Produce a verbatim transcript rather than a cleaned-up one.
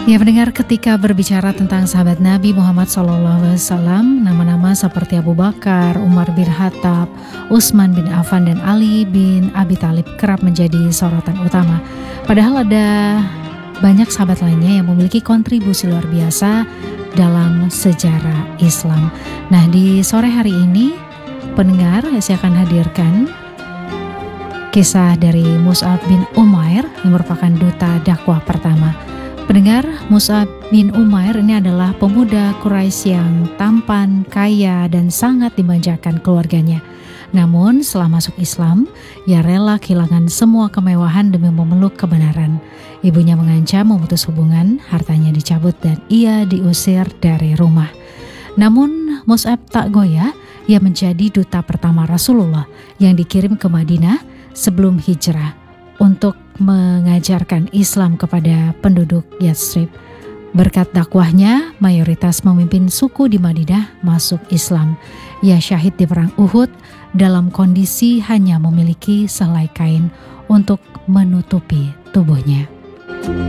Ya pendengar, ketika berbicara tentang sahabat Nabi Muhammad shallallahu alaihi wasallam, nama-nama seperti Abu Bakar, Umar bin Khattab, Utsman bin Affan, dan Ali bin Abi Thalib kerap menjadi sorotan utama. Padahal ada banyak sahabat lainnya yang memiliki kontribusi luar biasa dalam sejarah Islam. Nah, di sore hari ini pendengar, saya akan hadirkan kisah dari Mus'ab bin Umair yang merupakan duta dakwah pertama. Pendengar, Mus'ab bin Umair ini adalah pemuda Quraisy yang tampan, kaya, dan sangat dimanjakan keluarganya. Namun setelah masuk Islam, ia rela kehilangan semua kemewahan demi memeluk kebenaran. Ibunya mengancam memutus hubungan, hartanya dicabut, dan ia diusir dari rumah. Namun Mus'ab tak goyah, ia menjadi duta pertama Rasulullah yang dikirim ke Madinah sebelum hijrah untuk mengajarkan Islam kepada penduduk Yathrib. Berkat dakwahnya, mayoritas pemimpin suku di Madinah masuk Islam. Ia syahid di perang Uhud dalam kondisi hanya memiliki selai kain untuk menutupi tubuhnya.